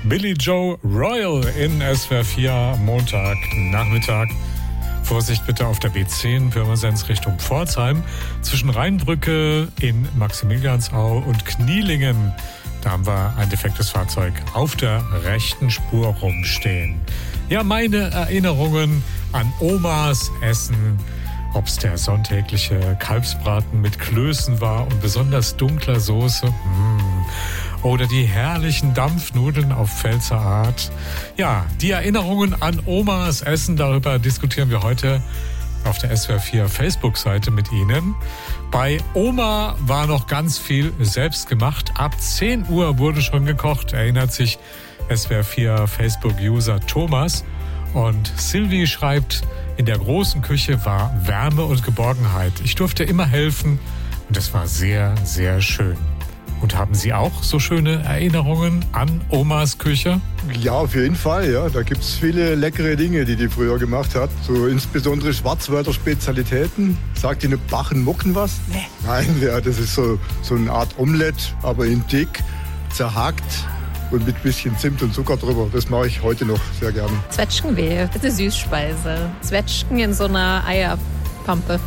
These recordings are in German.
Billy Joe Royal in SWR 4 Montagnachmittag. Vorsicht bitte auf der B10 Pirmasens Richtung Pforzheim. Zwischen Rheinbrücke in Maximiliansau und Knielingen. Da haben wir ein defektes Fahrzeug auf der rechten Spur rumstehen. Ja, meine Erinnerungen an Omas Essen. Ob es der sonntägliche Kalbsbraten mit Klößen war und besonders dunkler Soße. Oder die herrlichen Dampfnudeln auf Pfälzer Art. Ja, die Erinnerungen an Omas Essen, darüber diskutieren wir heute auf der SWR 4 Facebook-Seite mit Ihnen. Bei Oma war noch ganz viel selbst gemacht. Ab 10 Uhr wurde schon gekocht, erinnert sich SWR 4 Facebook-User Thomas. Und Sylvie schreibt, in der großen Küche war Wärme und Geborgenheit. Ich durfte immer helfen und es war sehr, sehr schön. Und haben Sie auch so schöne Erinnerungen an Omas Küche? Ja, auf jeden Fall. Ja. Da gibt es viele leckere Dinge, die früher gemacht hat. So insbesondere Schwarzwälder Spezialitäten. Sagt Ihnen Bachenmocken was? Nee. Nein, ja, das ist so eine Art Omelette, aber in dick, zerhackt und mit ein bisschen Zimt und Zucker drüber. Das mache ich heute noch sehr gerne. Zwetschgenmehl, das ist eine Süßspeise. Zwetschgen in so einer Eierpampe.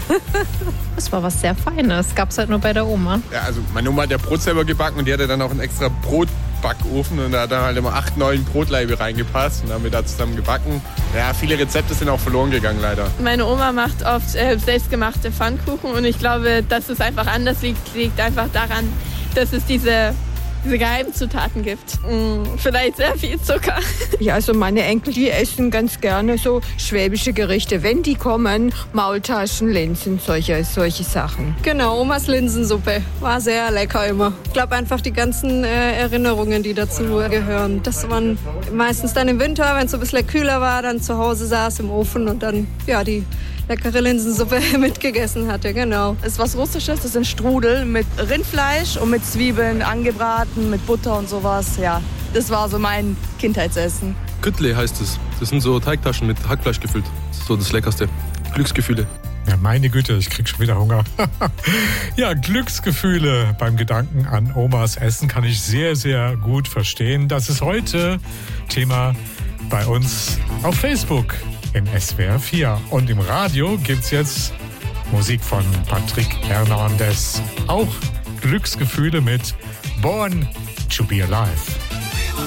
Das war was sehr Feines. Gab es halt nur bei der Oma. Ja, also meine Oma hat ja Brot selber gebacken und die hatte dann auch einen extra Brotbackofen und da hat dann halt immer 8, 9 Brotlaibe reingepasst und dann haben wir da zusammen gebacken. Ja, viele Rezepte sind auch verloren gegangen leider. Meine Oma macht oft selbstgemachte Pfannkuchen und ich glaube, dass es einfach anders liegt einfach daran, dass es diese Geheimzutaten gibt. Vielleicht sehr viel Zucker. Ja, also meine Enkel, die essen ganz gerne so schwäbische Gerichte. Wenn die kommen, Maultaschen, Linsen, solche Sachen. Genau, Omas Linsensuppe. War sehr lecker immer. Ich glaube einfach die ganzen Erinnerungen, die dazu gehören. Dass man meistens dann im Winter, wenn es so ein bisschen kühler war, dann zu Hause saß im Ofen und dann die leckere Linsensuppe mitgegessen hatte, genau. Es ist was Russisches, das sind Strudel mit Rindfleisch und mit Zwiebeln angebraten, mit Butter und sowas. Ja, das war so mein Kindheitsessen. Kütle heißt es. Das sind so Teigtaschen mit Hackfleisch gefüllt. Das ist so das Leckerste. Glücksgefühle. Ja, meine Güte, ich krieg schon wieder Hunger. Ja, Glücksgefühle beim Gedanken an Omas Essen kann ich sehr, sehr gut verstehen. Das ist heute Thema bei uns auf Facebook. Im SWR 4. Und im Radio gibt's jetzt Musik von Patrick Hernandez. Auch Glücksgefühle mit Born to be Alive.